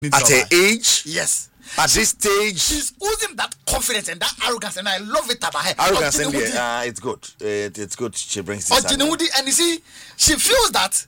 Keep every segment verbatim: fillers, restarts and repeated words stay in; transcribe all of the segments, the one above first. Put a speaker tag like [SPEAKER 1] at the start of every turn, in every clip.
[SPEAKER 1] At her age,
[SPEAKER 2] yes.
[SPEAKER 1] At this stage,
[SPEAKER 2] she's oozing that confidence and that arrogance, and I love it about her.
[SPEAKER 1] Arrogance, and uh, it's good. It, it's good. She brings this.
[SPEAKER 2] And you see, she feels that.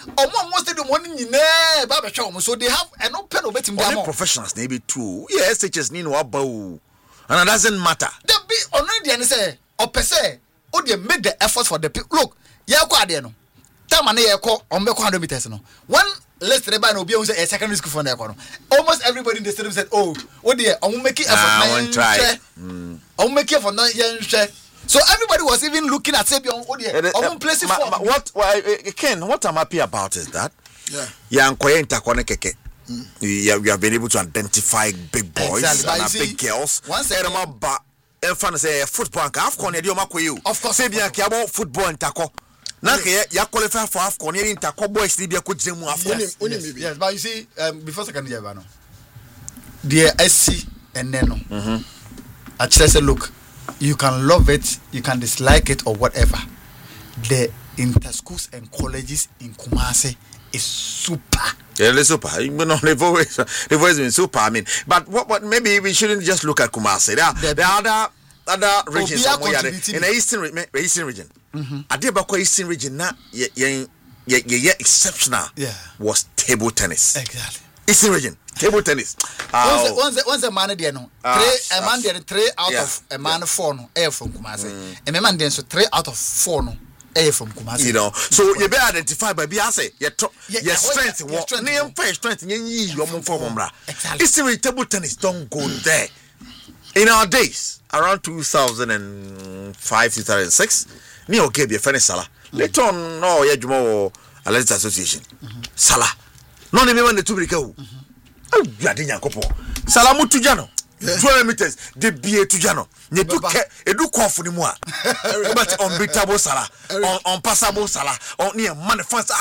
[SPEAKER 2] So they have an open over to
[SPEAKER 1] them. Professionals, maybe two. Yes, it just need no about, and it doesn't matter.
[SPEAKER 2] They be already and say, or per se, or they make the effort for the people. Look, yeah, go there no. Time and yeah, call on me hundred meters no. One. Let's say no be a secondary school for the almost everybody in the stadium said, oh, what dear, I will make it effort.
[SPEAKER 1] I won't try.
[SPEAKER 2] I will make it for nine years. So everybody was even looking at Sabian. Oh dear, I won't place it for
[SPEAKER 1] what Ken, what I'm happy about is that
[SPEAKER 2] yeah,
[SPEAKER 1] yeah, keke. You have been able to identify big boys exactly. and see, big girls.
[SPEAKER 2] Once
[SPEAKER 1] I'm about say football and AFCON
[SPEAKER 2] of course,
[SPEAKER 1] Sabian about football and tackle. Now, you qualify for AFCON. You didn't talk boys. You could do AFCON.
[SPEAKER 2] Yes, yes, yes, but you see, um, before second year, no, the S C and then no. I just say, look, you can love it, you can dislike it, or whatever. The inter-schools and colleges in Kumasi is super.
[SPEAKER 1] Yeah, it's super. You know, they've always, they've always been super. I mean, but what, what? Maybe we shouldn't just look at Kumasi. There, the, there are other other regions in the eastern eastern region.
[SPEAKER 2] Mm-hmm.
[SPEAKER 1] Adebako Eastern region na ye ye ye ye exceptional
[SPEAKER 2] yeah.
[SPEAKER 1] was table tennis.
[SPEAKER 2] Exactly.
[SPEAKER 1] Eastern region table tennis.
[SPEAKER 2] Uh, once once once a man there no uh, three a man there three out yeah. of a man yeah. four no air from Kumasi. Mm. A man there so three out of four no air from Kumasi.
[SPEAKER 1] You know, so you be identified by be say your your strength what name first strength yen yi your mum for mumra.
[SPEAKER 2] Exactly.
[SPEAKER 1] Eastern region table tennis don't go there. In our days around two thousand five two thousand six ni okay be fene Salah later on no ya dwuma wo Athletic Association Salah no ne me wan the two break o oh you ade nyakopo Salah mutuja no two hundred meters de bie tuja no ne du ke edu kofu ni mu a but unbeatable Salah unpassable Salah on near man fans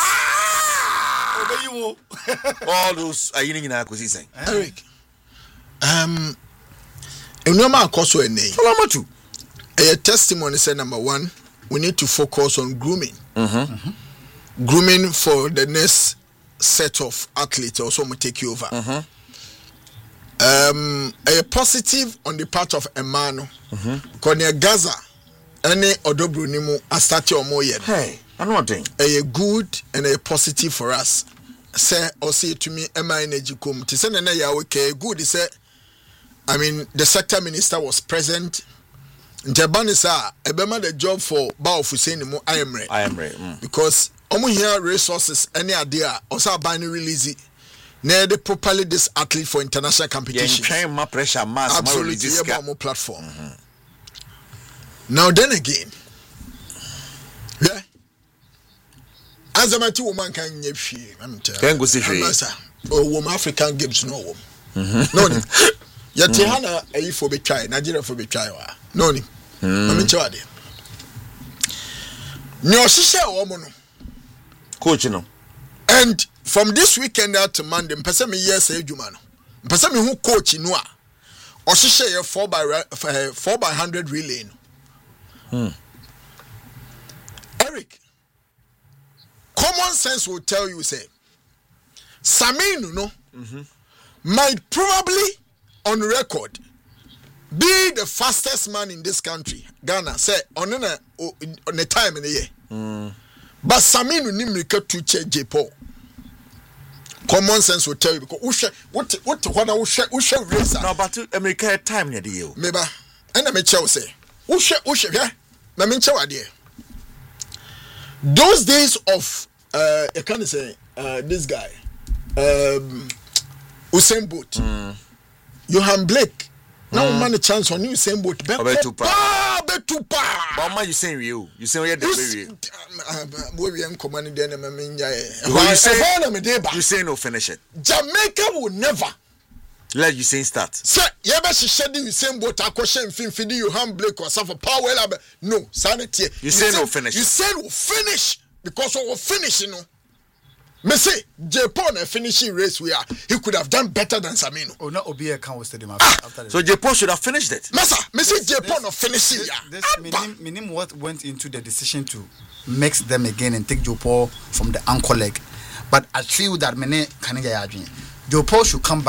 [SPEAKER 1] ah all those are you na kosi say
[SPEAKER 3] Eric um enoma akoso ene
[SPEAKER 1] Salamatu
[SPEAKER 3] a testimony say number one we need to focus on grooming.
[SPEAKER 1] Mm-hmm. Mm-hmm.
[SPEAKER 3] Grooming for the next set of athletes also will take you over.
[SPEAKER 1] Mm-hmm.
[SPEAKER 3] Um, a positive on the part of Emano. Because
[SPEAKER 1] mm-hmm.
[SPEAKER 3] Gaza, any Odobru Nimu, I started or more yet.
[SPEAKER 1] Hey, I'm not doing
[SPEAKER 3] a good and a positive for us. Say or say to me, Emma Energy come to send an okay, good. He said, I mean, the sector minister was present. Njabani sa ebema the job for Bao Fuseni mo Ayemre.
[SPEAKER 1] Ayemre. Mm.
[SPEAKER 3] Because omo here resources any idea also bani release na they properly this athlete for international competition.
[SPEAKER 1] Yeah, train more pressure mass
[SPEAKER 3] absolutely yeah, more platform. Mm-hmm. Now then again. Yeah. As a matter woman can nye fie. I'm telling.
[SPEAKER 1] Can go see fie.
[SPEAKER 3] Oh, woman African games no woman.
[SPEAKER 1] Mhm.
[SPEAKER 3] No. Yati hana ayi for be try Nigeria for be try wa. No ni. Mami chawade. Nyo shisha omo no.
[SPEAKER 1] Coach no.
[SPEAKER 3] And from this weekend out to Monday, mpese me yes ejuma no. Mpese me hu coach no a. O shisha ye four by four by one hundred relay no.
[SPEAKER 1] Hmm.
[SPEAKER 3] Eric. Common sense will tell you say Saminu no
[SPEAKER 1] mm-hmm.
[SPEAKER 3] might probably on record be the fastest man in this country. Ghana say on a on a time in a year.
[SPEAKER 1] Mm.
[SPEAKER 3] But Saminu Nimrika to check J Paul. Common sense will tell you because Usha what what what Usha Usha racer.
[SPEAKER 1] No, but America time near the you.
[SPEAKER 3] Meba and I may say Usha Usha yeah. Na me chew ade. Those days of uh I can't say uh this guy um Usain Bolt.
[SPEAKER 1] Mm.
[SPEAKER 3] Johan Blake. Now mm. man a chance on you Usain Bolt. Be
[SPEAKER 1] too
[SPEAKER 3] pa, be too pa.
[SPEAKER 1] But man you saying you. You saying we the
[SPEAKER 3] we we am command there na me nya e.
[SPEAKER 1] You say
[SPEAKER 3] you
[SPEAKER 1] say no finish it.
[SPEAKER 3] Jamaica will never
[SPEAKER 1] let you saying start.
[SPEAKER 3] Sir, you ever she the Usain Bolt akoshe mfimfidi Johan Blake or suffer power no sanity.
[SPEAKER 1] You say no finish.
[SPEAKER 3] You say will finish because we will finish you know. Me say Japan a finishing race we are he could have done better than Samino.
[SPEAKER 2] Oh no Obi can was stadium after,
[SPEAKER 1] ah,
[SPEAKER 2] after
[SPEAKER 1] so Japan should have finished it.
[SPEAKER 3] Massa, me say Japan of finishing
[SPEAKER 2] this,
[SPEAKER 3] ya.
[SPEAKER 2] This minim, minim what went into the decision to mix them again and take Japan from the anchor leg. But I feel that many can get Joe Paul should come back